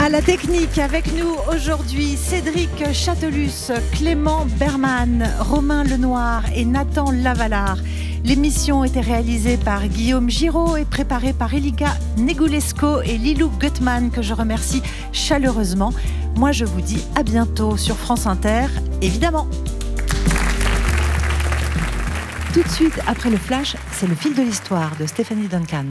À la technique, avec nous aujourd'hui, Cédric Châtelus, Clément Berman, Romain Lenoir et Nathan Lavalard. L'émission était réalisée par Guillaume Giraud et préparée par Elika Negulesco et Lilou Gutmann, que je remercie chaleureusement. Moi, je vous dis à bientôt sur France Inter, évidemment. Tout de suite, après le flash, c'est le fil de l'histoire de Stéphanie Duncan.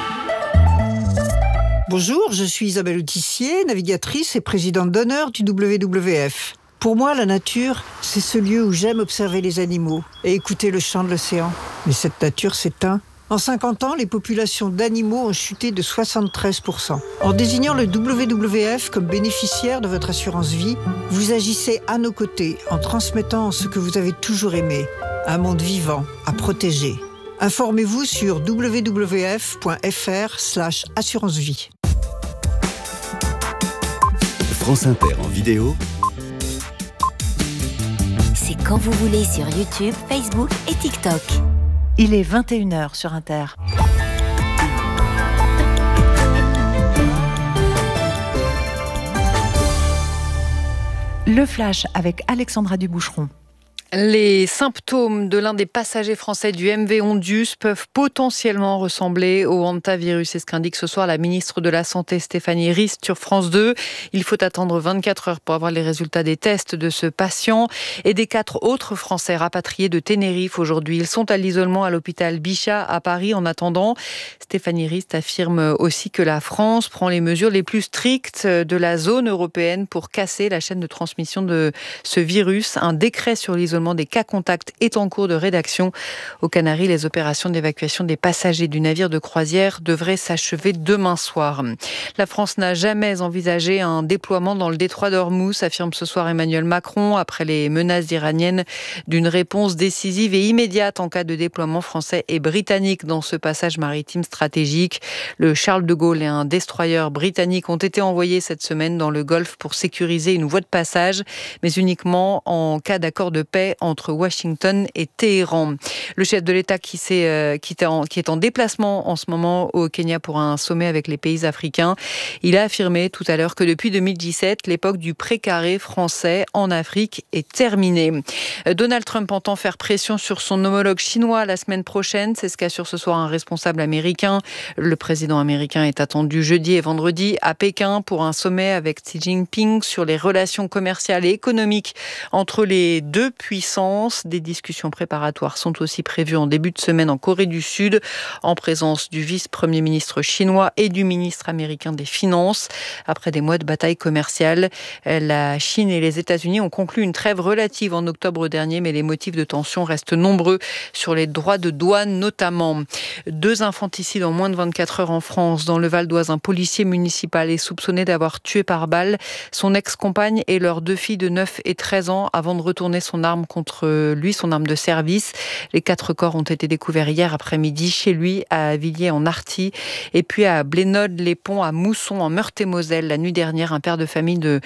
Bonjour, je suis Isabelle Autissier, navigatrice et présidente d'honneur du WWF. Pour moi, la nature, c'est ce lieu où j'aime observer les animaux et écouter le chant de l'océan. Mais cette nature s'éteint. En 50 ans, les populations d'animaux ont chuté de 73%. En désignant le WWF comme bénéficiaire de votre assurance vie, vous agissez à nos côtés en transmettant ce que vous avez toujours aimé, un monde vivant à protéger. Informez-vous sur www.fr/assurance-vie. France Inter en vidéo. C'est quand vous voulez sur YouTube, Facebook et TikTok. Il est 21h sur Inter. Le flash avec Alexandra Duboucheron. Les symptômes de l'un des passagers français du MV Ondius peuvent potentiellement ressembler au hantavirus. C'est ce qu'indique ce soir la ministre de la Santé Stéphanie Rist sur France 2. Il faut attendre 24 heures pour avoir les résultats des tests de ce patient et des 4 autres Français rapatriés de Tenerife aujourd'hui. Ils sont à l'isolement à l'hôpital Bichat à Paris en attendant. Stéphanie Rist affirme aussi que la France prend les mesures les plus strictes de la zone européenne pour casser la chaîne de transmission de ce virus. Un décret sur l'isolement des cas contacts est en cours de rédaction. Aux Canaries, les opérations d'évacuation des passagers du navire de croisière devraient s'achever demain soir. La France n'a jamais envisagé un déploiement dans le détroit d'Ormuz, affirme ce soir Emmanuel Macron, après les menaces iraniennes d'une réponse décisive et immédiate en cas de déploiement français et britannique dans ce passage maritime stratégique. Le Charles de Gaulle et un destroyer britannique ont été envoyés cette semaine dans le Golfe pour sécuriser une voie de passage, mais uniquement en cas d'accord de paix entre Washington et Téhéran. Le chef de l'État qui est en déplacement en ce moment au Kenya pour un sommet avec les pays africains, il a affirmé tout à l'heure que depuis 2017, l'époque du précaré français en Afrique est terminée. Donald Trump entend faire pression sur son homologue chinois la semaine prochaine, c'est ce qu'assure ce soir un responsable américain. Le président américain est attendu jeudi et vendredi à Pékin pour un sommet avec Xi Jinping sur les relations commerciales et économiques entre les deux puissances. Des discussions préparatoires sont aussi prévues en début de semaine en Corée du Sud, en présence du vice-premier ministre chinois et du ministre américain des Finances. Après des mois de bataille commerciale, la Chine et les États-Unis ont conclu une trêve relative en octobre dernier, mais les motifs de tension restent nombreux sur les droits de douane notamment. 2 infanticides en moins de 24 heures en France. Dans le Val d'Oise, un policier municipal est soupçonné d'avoir tué par balle son ex-compagne et leurs 2 filles de 9 et 13 ans avant de retourner son arme contre lui, son arme de service. Les 4 corps ont été découverts hier après-midi chez lui à Villiers-en-Arty et puis à Blénod-les-Ponts à Mousson en Meurthe-et-Moselle. La nuit dernière, un père de famille de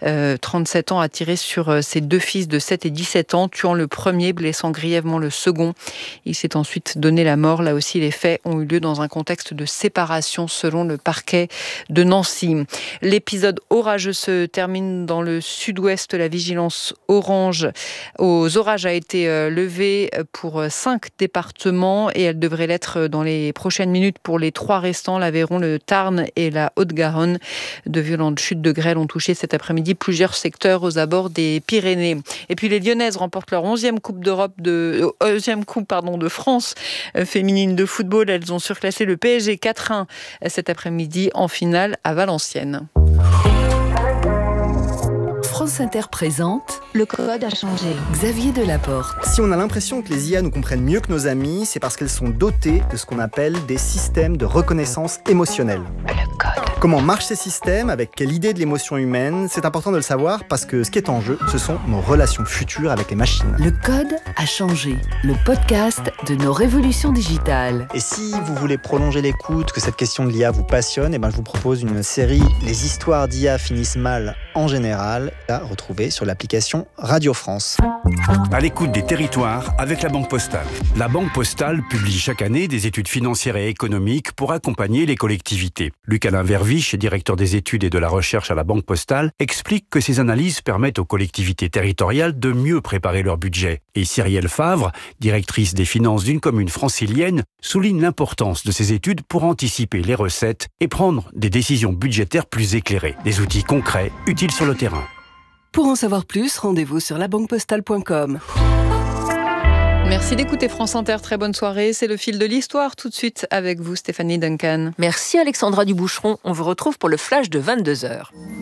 37 ans a tiré sur ses 2 fils de 7 et 17 ans, tuant le premier, blessant grièvement le second. Il s'est ensuite donné la mort. Là aussi, les faits ont eu lieu dans un contexte de séparation selon le parquet de Nancy. L'épisode orageux se termine dans le sud-ouest. La vigilance orange aux orages a été levée pour 5 départements et elle devrait l'être dans les prochaines minutes pour les 3 restants, l'Aveyron, le Tarn et la Haute-Garonne. De violentes chutes de grêle ont touché cet après-midi plusieurs secteurs aux abords des Pyrénées. Et puis les Lyonnaises remportent leur 11e Coupe de France féminine de football. Elles ont surclassé le PSG 4-1 cet après-midi en finale à Valenciennes. France Inter présente Le code a changé. Xavier Delaporte. Si on a l'impression que les IA nous comprennent mieux que nos amis, c'est parce qu'elles sont dotées de ce qu'on appelle des systèmes de reconnaissance émotionnelle. Le code. Comment marchent ces systèmes, avec quelle idée de l'émotion humaine, c'est important de le savoir parce que ce qui est en jeu, ce sont nos relations futures avec les machines. Le code a changé. Le podcast de nos révolutions digitales. Et si vous voulez prolonger l'écoute, que cette question de l'IA vous passionne, je vous propose une série « Les histoires d'IA finissent mal » en général à retrouver sur l'application Radio France. À l'écoute des territoires avec la Banque Postale. La Banque Postale publie chaque année des études financières et économiques pour accompagner les collectivités. Luc-Alain Verviche, directeur des études et de la recherche à la Banque Postale, explique que ces analyses permettent aux collectivités territoriales de mieux préparer leur budget. Et Cyrielle Favre, directrice des finances d'une commune francilienne, souligne l'importance de ces études pour anticiper les recettes et prendre des décisions budgétaires plus éclairées. Des outils concrets, utiles sur le terrain. Pour en savoir plus, rendez-vous sur labanquepostale.com. Merci d'écouter France Inter, très bonne soirée. C'est le fil de l'histoire, tout de suite avec vous Stéphanie Duncan. Merci Alexandra Duboucheron, on vous retrouve pour le flash de 22h.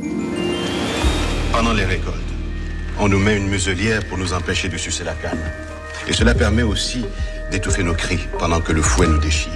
Pendant les récoltes, on nous met une muselière pour nous empêcher de sucer la canne. Et cela permet aussi d'étouffer nos cris pendant que le fouet nous déchire.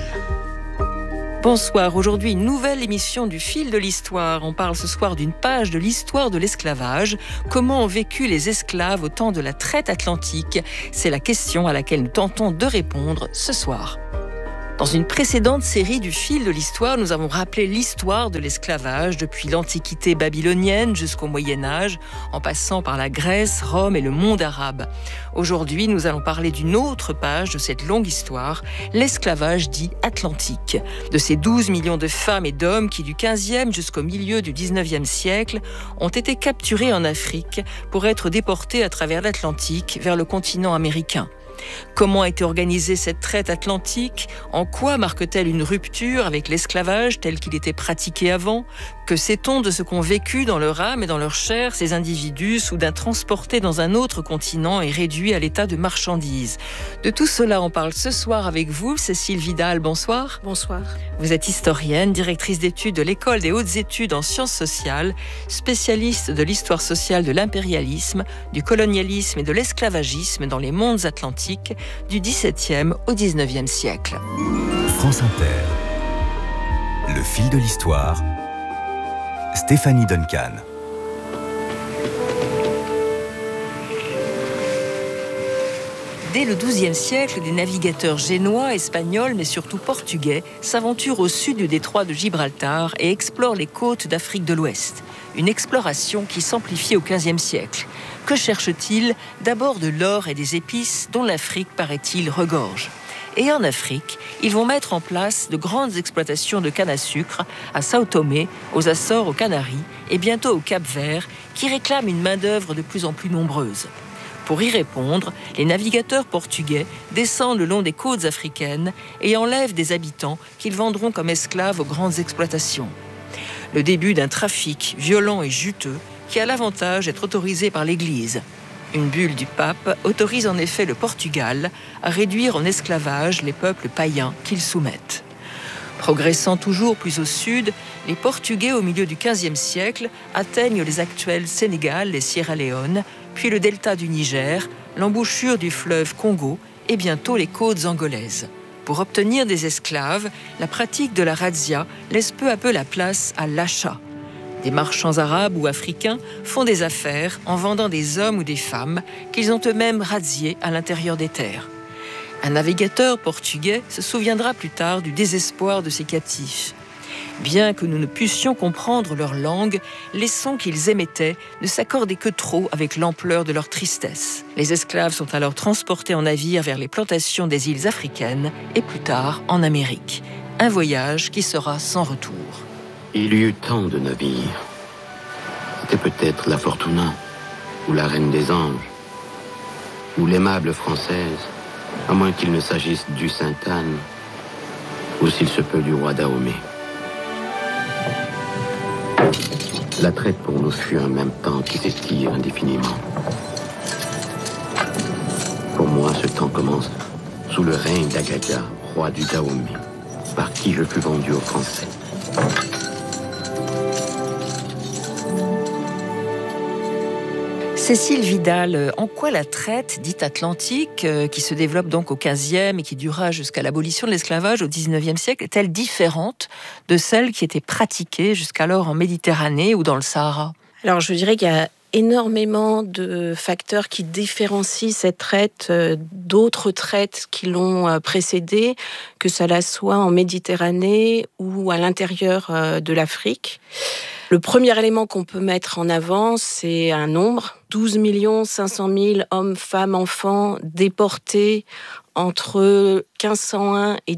Bonsoir, aujourd'hui une nouvelle émission du fil de l'histoire. On parle ce soir d'une page de l'histoire de l'esclavage. Comment ont vécu les esclaves au temps de la traite atlantique ? C'est la question à laquelle nous tentons de répondre ce soir. Dans une précédente série du fil de l'histoire, nous avons rappelé l'histoire de l'esclavage depuis l'Antiquité babylonienne jusqu'au Moyen-Âge, en passant par la Grèce, Rome et le monde arabe. Aujourd'hui, nous allons parler d'une autre page de cette longue histoire, l'esclavage dit atlantique. De ces 12 millions de femmes et d'hommes qui, du 15e jusqu'au milieu du 19e siècle, ont été capturés en Afrique pour être déportés à travers l'Atlantique vers le continent américain. Comment a été organisée cette traite atlantique ? En quoi marque-t-elle une rupture avec l'esclavage tel qu'il était pratiqué avant ? Que sait-on de ce qu'ont vécu dans leur âme et dans leur chair ces individus soudain transportés dans un autre continent et réduits à l'état de marchandises ? De tout cela, on parle ce soir avec vous, Cécile Vidal, bonsoir. Bonsoir. Vous êtes historienne, directrice d'études de l'École des hautes études en sciences sociales, spécialiste de l'histoire sociale de l'impérialisme, du colonialisme et de l'esclavagisme dans les mondes atlantiques du XVIIe au XIXe siècle. France Inter. Le fil de l'histoire. Stéphanie Duncan. Dès le XIIe siècle, des navigateurs génois, espagnols, mais surtout portugais, s'aventurent au sud du détroit de Gibraltar et explorent les côtes d'Afrique de l'Ouest. Une exploration qui s'amplifie au XVe siècle. Que cherchent-ils ? D'abord de l'or et des épices dont l'Afrique, paraît-il, regorge. Et en Afrique, ils vont mettre en place de grandes exploitations de canne à sucre à Sao Tomé, aux Açores, aux Canaries et bientôt au Cap-Vert, qui réclament une main-d'œuvre de plus en plus nombreuse. Pour y répondre, les navigateurs portugais descendent le long des côtes africaines et enlèvent des habitants qu'ils vendront comme esclaves aux grandes exploitations. Le début d'un trafic violent et juteux qui a l'avantage d'être autorisé par l'Église. Une bulle du pape autorise en effet le Portugal à réduire en esclavage les peuples païens qu'ils soumettent. Progressant toujours plus au sud, les Portugais au milieu du XVe siècle atteignent les actuels Sénégal et Sierra Leone, puis le delta du Niger, l'embouchure du fleuve Congo et bientôt les côtes angolaises. Pour obtenir des esclaves, la pratique de la razzia laisse peu à peu la place à l'achat. Des marchands arabes ou africains font des affaires en vendant des hommes ou des femmes qu'ils ont eux-mêmes razziés à l'intérieur des terres. Un navigateur portugais se souviendra plus tard du désespoir de ses captifs. Bien que nous ne puissions comprendre leur langue, les sons qu'ils émettaient ne s'accordaient que trop avec l'ampleur de leur tristesse. Les esclaves sont alors transportés en navire vers les plantations des îles africaines et plus tard en Amérique. Un voyage qui sera sans retour. Il y eut tant de navires. C'était peut-être la Fortuna, ou la Reine des Anges, ou l'aimable Française, à moins qu'il ne s'agisse du Sainte-Anne, ou s'il se peut du roi Dahomey. La traite pour nous fut un même temps qui s'étire indéfiniment. Pour moi, ce temps commence sous le règne d'Agaga, roi du Dahomey, par qui je fus vendu aux Français. Cécile Vidal, en quoi la traite dite atlantique, qui se développe donc au XVe et qui durera jusqu'à l'abolition de l'esclavage au XIXe siècle, est-elle différente de celle qui était pratiquée jusqu'alors en Méditerranée ou dans le Sahara ? Alors je dirais qu'il y a énormément de facteurs qui différencient cette traite d'autres traites qui l'ont précédée, que cela soit en Méditerranée ou à l'intérieur de l'Afrique. Le premier élément qu'on peut mettre en avant, c'est un nombre. 12 500 000 hommes, femmes, enfants déportés entre 1501 et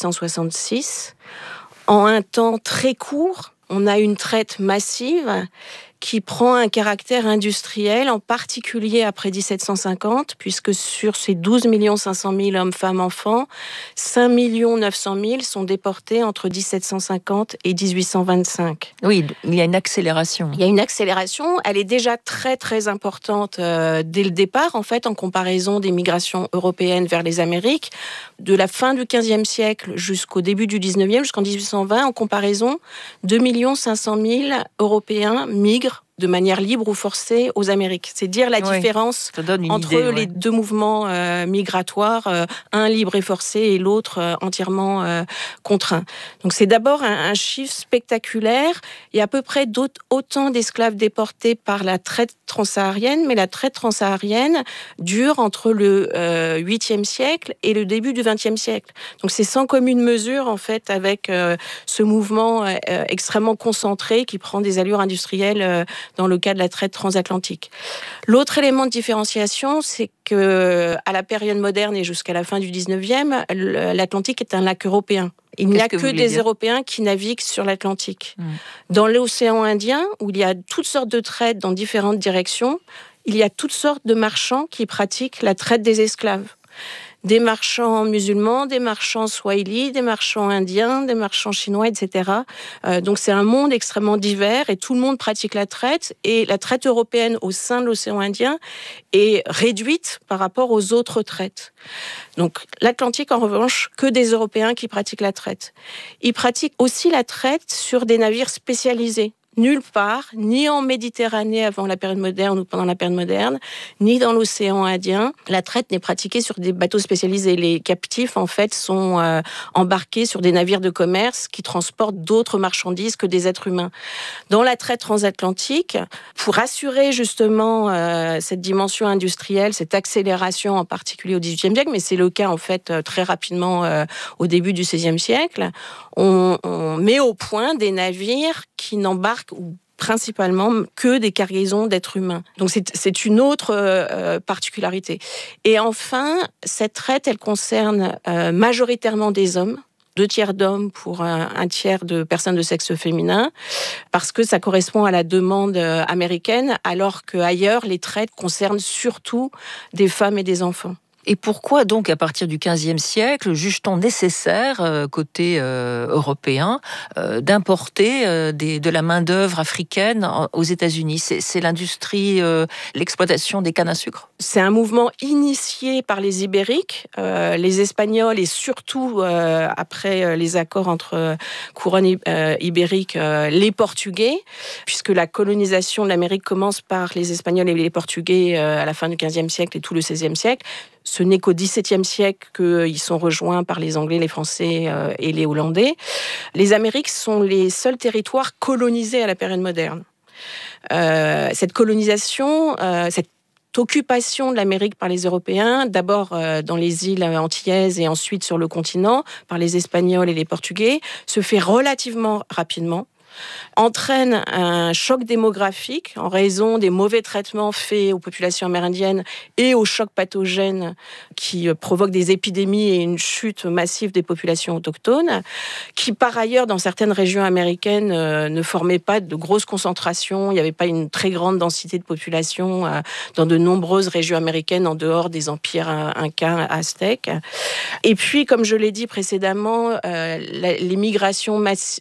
1866. En un temps très court, on a une traite massive qui prend un caractère industriel, en particulier après 1750, puisque sur ces 12 500 000 hommes, femmes, enfants, 5 900 000 sont déportés entre 1750 et 1825. Oui, il y a une accélération. Il y a une accélération, elle est déjà très très importante dès le départ, en fait, en comparaison des migrations européennes vers les Amériques. De la fin du XVe siècle jusqu'au début du XIXe, jusqu'en 1820, en comparaison, 2 500 000 Européens migrent de manière libre ou forcée aux Amériques. C'est dire la différence entre les deux mouvements migratoires, un libre et forcé et l'autre entièrement contraint. Donc c'est d'abord un chiffre spectaculaire. Il y a à peu près autant d'esclaves déportés par la traite transsaharienne, mais la traite transsaharienne dure entre le 8e siècle et le début du 20e siècle. Donc c'est sans commune mesure en fait avec ce mouvement extrêmement concentré qui prend des allures industrielles dans le cas de la traite transatlantique. L'autre élément de différenciation, c'est que à la période moderne et jusqu'à la fin du 19e, l'Atlantique est un lac européen. Il n'y a que des Européens qui naviguent sur l'Atlantique. Dans l'océan Indien, où il y a toutes sortes de traites dans différentes directions, il y a toutes sortes de marchands qui pratiquent la traite des esclaves. Des marchands musulmans, des marchands swahili, des marchands indiens, des marchands chinois, etc. Donc c'est un monde extrêmement divers et tout le monde pratique la traite. Et la traite européenne au sein de l'océan Indien est réduite par rapport aux autres traites. Donc l'Atlantique, en revanche, que des Européens qui pratiquent la traite. Ils pratiquent aussi la traite sur des navires spécialisés. Nulle part, ni en Méditerranée avant la période moderne ou pendant la période moderne, ni dans l'océan Indien, la traite n'est pratiquée sur des bateaux spécialisés. Les captifs, en fait, sont embarqués sur des navires de commerce qui transportent d'autres marchandises que des êtres humains. Dans la traite transatlantique, pour assurer justement cette dimension industrielle, cette accélération en particulier au XVIIIe siècle, mais c'est le cas en fait très rapidement au début du XVIe siècle, on met au point des navires qui n'embarquent ou principalement que des cargaisons d'êtres humains. Donc c'est une autre particularité. Et enfin, cette traite, elle concerne majoritairement des hommes, 2 tiers d'hommes pour un tiers de personnes de sexe féminin, parce que ça correspond à la demande américaine, alors qu'ailleurs, les traites concernent surtout des femmes et des enfants. Et pourquoi donc, à partir du XVe siècle, juge-t-on nécessaire, côté européen, d'importer de la main-d'œuvre africaine aux États-Unis ? C'est l'industrie, l'exploitation des cannes à sucre ? C'est un mouvement initié par les Ibériques, les Espagnols et surtout, après les accords entre couronne ibérique, les Portugais, puisque la colonisation de l'Amérique commence par les Espagnols et les Portugais à la fin du XVe siècle et tout le XVIe siècle. Ce n'est qu'au XVIIe siècle qu'ils sont rejoints par les Anglais, les Français et les Hollandais. Les Amériques sont les seuls territoires colonisés à la période moderne. Cette colonisation, cette occupation de l'Amérique par les Européens, d'abord dans les îles antillaises et ensuite sur le continent, par les Espagnols et les Portugais, se fait relativement rapidement, entraîne un choc démographique en raison des mauvais traitements faits aux populations amérindiennes et aux chocs pathogènes qui provoquent des épidémies et une chute massive des populations autochtones, qui par ailleurs dans certaines régions américaines ne formaient pas de grosses concentrations, il n'y avait pas une très grande densité de population dans de nombreuses régions américaines en dehors des empires incas, aztèques. Et puis, comme je l'ai dit précédemment, les migrations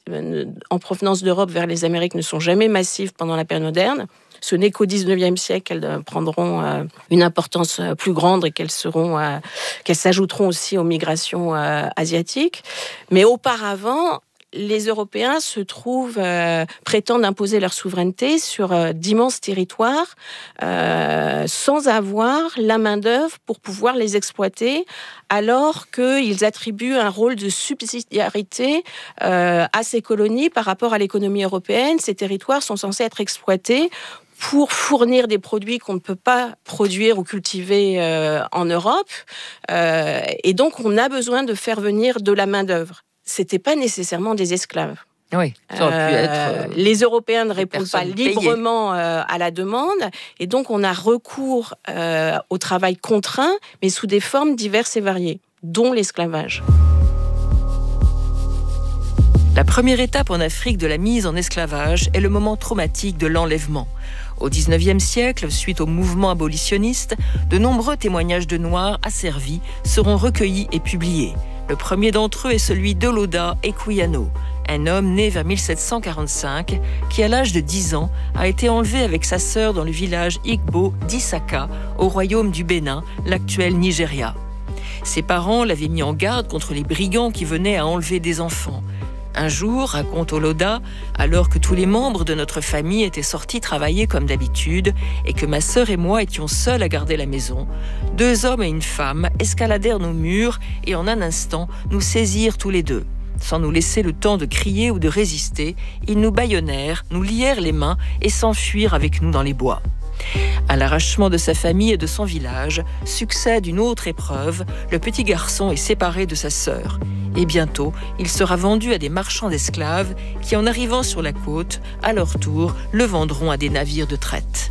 en provenance d'Europe vers les Amériques ne sont jamais massives pendant la période moderne. Ce n'est qu'au XIXe siècle qu'elles prendront une importance plus grande et qu'elles s'ajouteront aussi aux migrations asiatiques. Mais auparavant, les Européens prétendent imposer leur souveraineté sur d'immenses territoires sans avoir la main-d'œuvre pour pouvoir les exploiter, alors qu'ils attribuent un rôle de subsidiarité à ces colonies par rapport à l'économie européenne. Ces territoires sont censés être exploités pour fournir des produits qu'on ne peut pas produire ou cultiver en Europe. Et donc, on a besoin de faire venir de la main-d'œuvre. C'était pas nécessairement des esclaves. Oui, ça aurait pu être. Les Européens ne répondent pas personnes librement à la demande, et donc on a recours au travail contraint, mais sous des formes diverses et variées, dont l'esclavage. La première étape en Afrique de la mise en esclavage est le moment traumatique de l'enlèvement. Au XIXe siècle, suite au mouvement abolitionniste, de nombreux témoignages de Noirs asservis seront recueillis et publiés. Le premier d'entre eux est celui d'Oloda Equiano, un homme né vers 1745 qui, à l'âge de 10 ans, a été enlevé avec sa sœur dans le village Igbo d'Isaka, au royaume du Bénin, l'actuel Nigeria. Ses parents l'avaient mis en garde contre les brigands qui venaient à enlever des enfants. Un jour, raconte Oloda, alors que tous les membres de notre famille étaient sortis travailler comme d'habitude et que ma sœur et moi étions seuls à garder la maison, 2 hommes et une femme escaladèrent nos murs et en un instant nous saisirent tous les deux. Sans nous laisser le temps de crier ou de résister, ils nous bâillonnèrent, nous lièrent les mains et s'enfuirent avec nous dans les bois. À l'arrachement de sa famille et de son village, succède une autre épreuve, le petit garçon est séparé de sa sœur. Et bientôt, il sera vendu à des marchands d'esclaves qui, en arrivant sur la côte, à leur tour, le vendront à des navires de traite.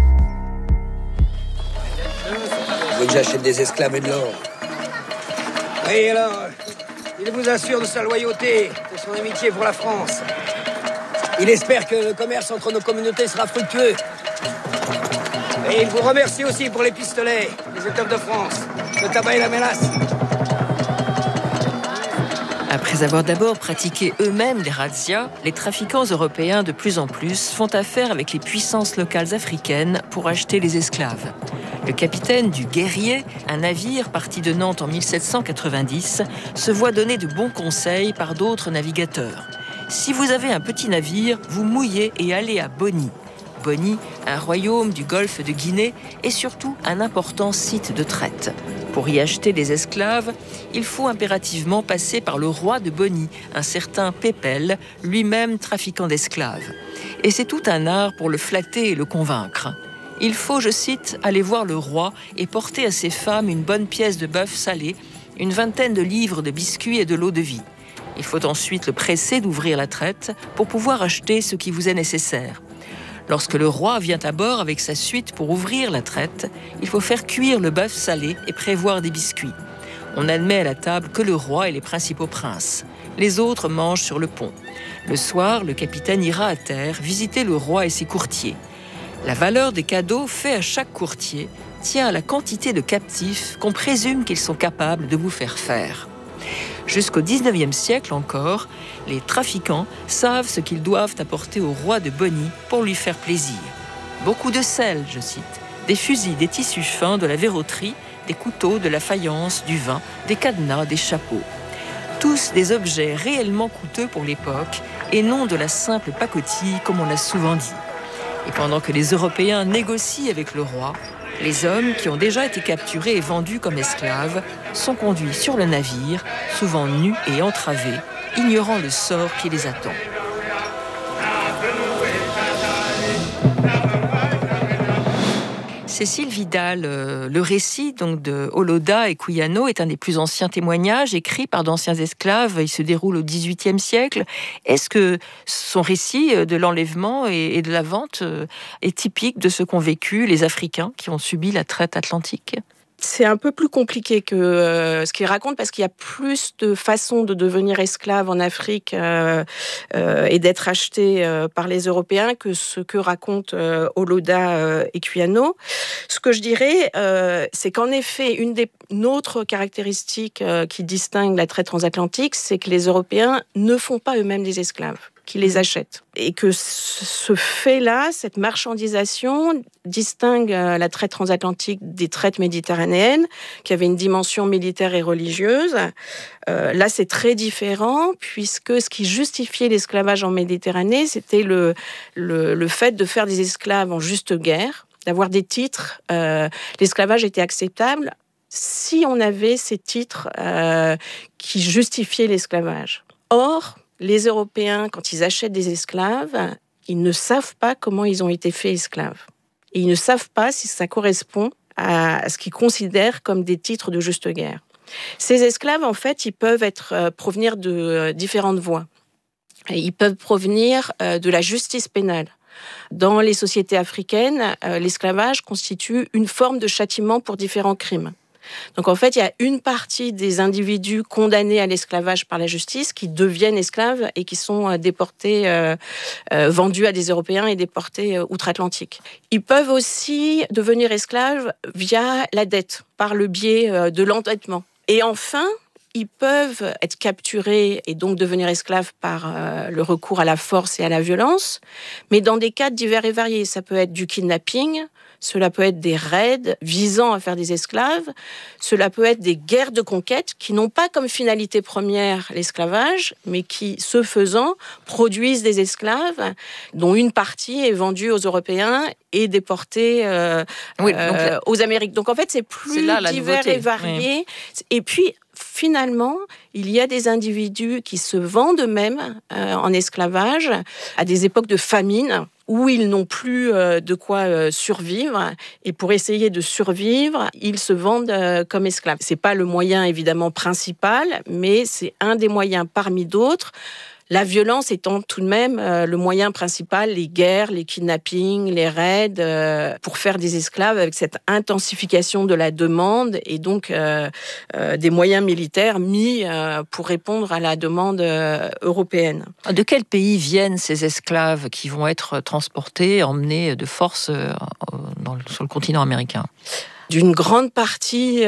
Vous voulez que j'achète des esclaves et de l'or? Oui, alors, il vous assure de sa loyauté, de son amitié pour la France. Il espère que le commerce entre nos communautés sera fructueux. Et il vous remercie aussi pour les pistolets, les étoffes de France, le tabac et la mélasse. Après avoir d'abord pratiqué eux-mêmes des razzias, les trafiquants européens de plus en plus font affaire avec les puissances locales africaines pour acheter les esclaves. Le capitaine du Guerrier, un navire parti de Nantes en 1790, se voit donner de bons conseils par d'autres navigateurs. Si vous avez un petit navire, vous mouillez et allez à Bonny. Bonny, un royaume du golfe de Guinée, est surtout un important site de traite. Pour y acheter des esclaves, il faut impérativement passer par le roi de Bonny, un certain Pépel, lui-même trafiquant d'esclaves. Et c'est tout un art pour le flatter et le convaincre. Il faut, je cite, aller voir le roi et porter à ses femmes une bonne pièce de bœuf salé, une 20aine de livres de biscuits et de l'eau de vie. Il faut ensuite le presser d'ouvrir la traite pour pouvoir acheter ce qui vous est nécessaire. Lorsque le roi vient à bord avec sa suite pour ouvrir la traite, il faut faire cuire le bœuf salé et prévoir des biscuits. On admet à la table que le roi et les principaux princes. Les autres mangent sur le pont. Le soir, le capitaine ira à terre visiter le roi et ses courtiers. La valeur des cadeaux faits à chaque courtier tient à la quantité de captifs qu'on présume qu'ils sont capables de vous faire faire. Jusqu'au XIXe siècle encore, les trafiquants savent ce qu'ils doivent apporter au roi de Bonny pour lui faire plaisir. Beaucoup de sel, je cite, des fusils, des tissus fins, de la verroterie, des couteaux, de la faïence, du vin, des cadenas, des chapeaux. Tous des objets réellement coûteux pour l'époque et non de la simple pacotille comme on l'a souvent dit. Et pendant que les Européens négocient avec le roi, les hommes qui ont déjà été capturés et vendus comme esclaves sont conduits sur le navire, souvent nus et entravés, ignorant le sort qui les attend. Cécile Vidal, le récit donc de Oloda Equiano est un des plus anciens témoignages écrits par d'anciens esclaves. Il se déroule au XVIIIe siècle. Est-ce que son récit de l'enlèvement et de la vente est typique de ce qu'ont vécu les Africains qui ont subi la traite atlantique ? C'est un peu plus compliqué que ce qu'il raconte parce qu'il y a plus de façons de devenir esclave en Afrique et d'être acheté par les Européens que ce que raconte Oloda Equiano. Ce que je dirais, c'est qu'en effet, une autre caractéristique qui distingue la traite transatlantique, c'est que les Européens ne font pas eux-mêmes des esclaves, qui les achètent. Et que ce fait-là, cette marchandisation, distingue la traite transatlantique des traites méditerranéennes, qui avaient une dimension militaire et religieuse. Là, c'est très différent, puisque ce qui justifiait l'esclavage en Méditerranée, c'était le fait de faire des esclaves en juste guerre, d'avoir des titres. L'esclavage était acceptable si on avait ces titres qui justifiaient l'esclavage. Or, les Européens, quand ils achètent des esclaves, ils ne savent pas comment ils ont été faits esclaves. Et ils ne savent pas si ça correspond à ce qu'ils considèrent comme des titres de juste guerre. Ces esclaves, en fait, ils peuvent provenir de différentes voies. ils peuvent provenir de la justice pénale. Dans les sociétés africaines, l'esclavage constitue une forme de châtiment pour différents crimes. Donc en fait, il y a une partie des individus condamnés à l'esclavage par la justice qui deviennent esclaves et qui sont déportés, vendus à des Européens et déportés outre-Atlantique. Ils peuvent aussi devenir esclaves via la dette, par le biais de l'endettement. Et enfin, ils peuvent être capturés et donc devenir esclaves par le recours à la force et à la violence, mais dans des cas divers et variés. Ça peut être du kidnapping, cela peut être des raids visant à faire des esclaves, cela peut être des guerres de conquête qui n'ont pas comme finalité première l'esclavage, mais qui, ce faisant, produisent des esclaves dont une partie est vendue aux Européens et déportée aux Amériques. Donc en fait, c'est plus divers et varié. Oui. Et puis, finalement, il y a des individus qui se vendent eux-mêmes en esclavage à des époques de famine où ils n'ont plus de quoi survivre. Et pour essayer de survivre, ils se vendent comme esclaves. C'est pas le moyen, évidemment, principal, mais c'est un des moyens parmi d'autres. La violence étant tout de même le moyen principal, les guerres, les kidnappings, les raids, pour faire des esclaves avec cette intensification de la demande et donc des moyens militaires mis pour répondre à la demande européenne. De quel pays viennent ces esclaves qui vont être transportés, emmenés de force sur le continent américain ? D'une grande partie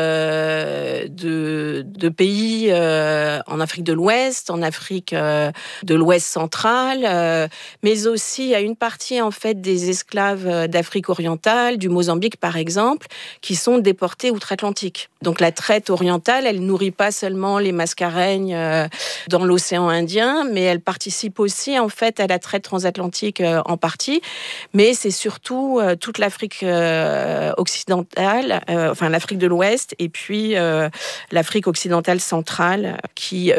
de pays en Afrique de l'Ouest, en Afrique de l'Ouest central, mais aussi à une partie en fait des esclaves d'Afrique orientale, du Mozambique par exemple, qui sont déportés outre-Atlantique. Donc la traite orientale, elle nourrit pas seulement les Mascareignes dans l'océan Indien, mais elle participe aussi en fait à la traite transatlantique en partie, mais c'est surtout toute l'Afrique occidentale, l'Afrique de l'Ouest et puis l'Afrique occidentale centrale qui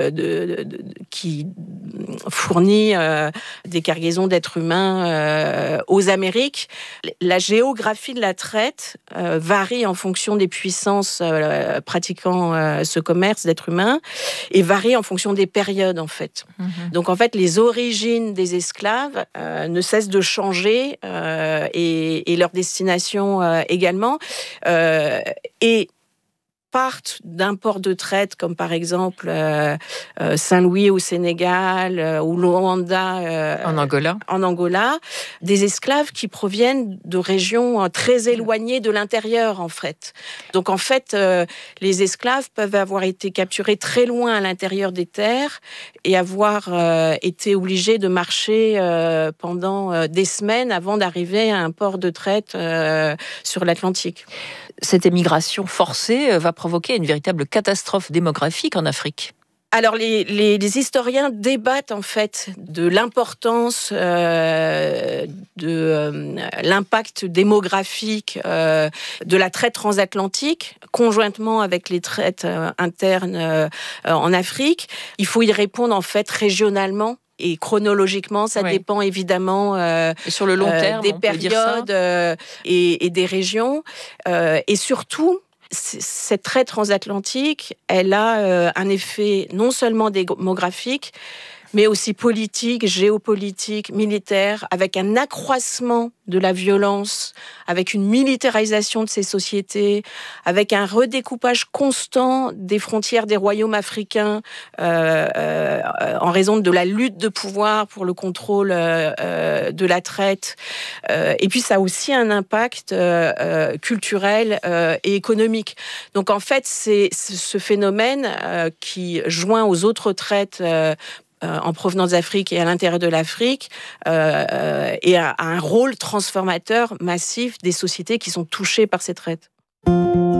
fournit des cargaisons d'êtres humains aux Amériques. La géographie de la traite varie en fonction des puissances pratiquant ce commerce d'êtres humains et varie en fonction des périodes en fait. Donc en fait, les origines des esclaves ne cessent de changer et leur destination également. Et partent d'un port de traite comme par exemple Saint-Louis au Sénégal ou Luanda en Angola, des esclaves qui proviennent de régions très éloignées de l'intérieur en fait. Donc en fait, les esclaves peuvent avoir été capturés très loin à l'intérieur des terres et avoir été obligés de marcher pendant des semaines avant d'arriver à un port de traite sur l'Atlantique. Cette émigration forcée va provoquer une véritable catastrophe démographique en Afrique. Alors, les historiens débattent en fait de l'importance de l'impact démographique de la traite transatlantique, conjointement avec les traites internes en Afrique. Il faut y répondre en fait régionalement. Et chronologiquement, ça dépend évidemment et sur le long terme, des périodes et des régions. Et surtout, cette traite transatlantique, elle a un effet non seulement démographique, mais aussi politique, géopolitique, militaire, avec un accroissement de la violence, avec une militarisation de ces sociétés, avec un redécoupage constant des frontières des royaumes africains en raison de la lutte de pouvoir pour le contrôle de la traite. Et puis ça a aussi un impact culturel et économique. Donc en fait, c'est ce phénomène qui, joint aux autres traites en provenance d'Afrique et à l'intérieur de l'Afrique, et a un rôle transformateur massif des sociétés qui sont touchées par ces traites.